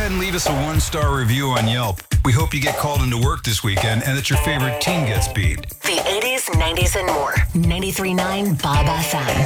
ahead and leave us a 1-star review on Yelp. We hope you get called into work this weekend and that your favorite team gets beat. The 80s, 90s, and more. 93.9 Bob FM.